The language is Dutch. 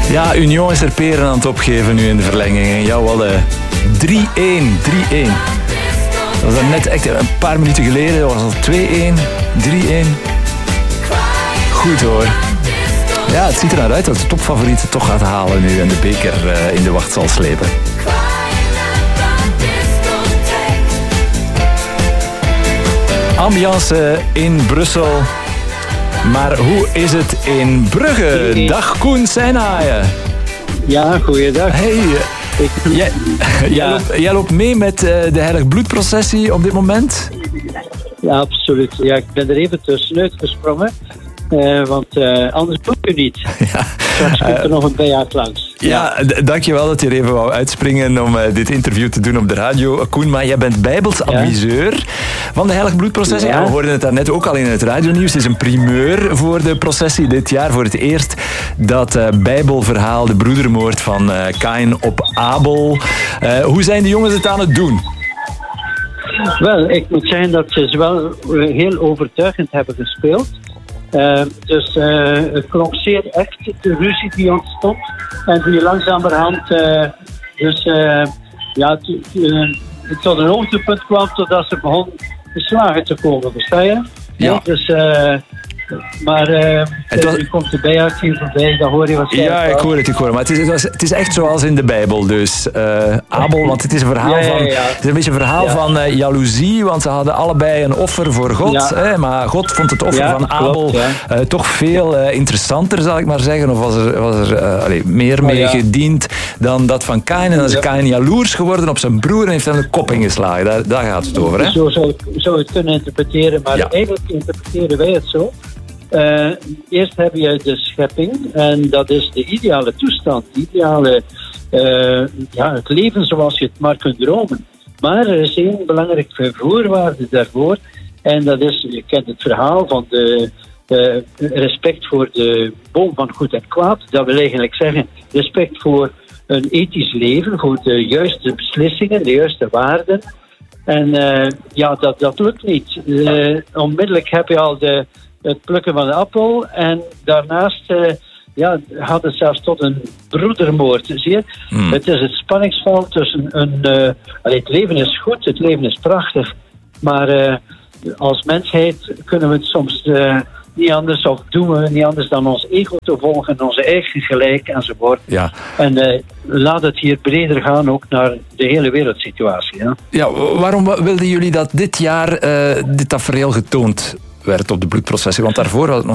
Ja, Union is er peren aan het opgeven nu in de verlenging. Jawel, 3-1. Dat was net echt een paar minuten geleden. Was het 2-1, 3-1. Goed hoor. Ja, het ziet er naar uit dat de topfavoriet het toch gaat halen nu en de beker in de wacht zal slepen. Ambiance in Brussel. Maar hoe is het in Brugge? Dag Koen Seinhaaien. Ja, goeiedag. Hey, jij loopt mee met de Heilig Bloedprocessie op dit moment? Ja, absoluut. Ja, ik ben er even tussenuit gesprongen. Want anders doe ik het niet. Ja. Straks komt er nog een bijaard langs. Ja, dankjewel dat je er even wou uitspringen om dit interview te doen op de radio. Koen, maar jij bent bijbelsadviseur van de Heilig Bloedprocessie. Ja. We hoorden het daarnet ook al in het radionieuws. Het is een primeur voor de processie dit jaar. Voor het eerst dat bijbelverhaal, de broedermoord van Kain op Abel. Hoe zijn de jongens het aan het doen? Wel, ik moet zeggen dat ze wel heel overtuigend hebben gespeeld. Dus het klonk zeer echt, de ruzie die ontstond en die langzamerhand tot een hoogtepunt kwam totdat ze begon de slagen te komen, versta je? Ja. Dus, nu komt de bijaard hier voorbij, dan hoor je wat zij. Ja, ik hoor het. Maar het is echt zoals in de Bijbel. Dus Abel, want het is een verhaal van... Het is een beetje een verhaal van jaloezie, want ze hadden allebei een offer voor God. Hè, maar God vond het offer van Abel toch veel interessanter, zal ik maar zeggen. Of was er meer mee gediend dan dat van Kain. En dan is Kain jaloers geworden op zijn broer en heeft hem de kop ingeslagen. Daar gaat het over, hè? Zo zou je het kunnen interpreteren, maar eigenlijk interpreteren wij het zo. Eerst heb je de schepping en dat is de ideale toestand, het leven zoals je het maar kunt dromen. Maar er is één belangrijke voorwaarde daarvoor en dat is, je kent het verhaal van de respect voor de boom van goed en kwaad. Dat wil eigenlijk zeggen respect voor een ethisch leven, voor de juiste beslissingen, de juiste waarden. En dat lukt niet. Onmiddellijk heb je al het plukken van de appel en daarnaast had het zelfs tot een broedermoord. Zie je? Het is het spanningsveld tussen het leven is goed, het leven is prachtig, maar als mensheid kunnen we het soms niet anders, of doen we niet anders dan ons ego te volgen, onze eigen gelijk enzovoort. Ja. En laat het hier breder gaan, ook naar de hele wereldsituatie. Ja, waarom wilden jullie dat dit jaar dit tafereel getoond werd op de bloedprocessie? Want daarvoor was het nog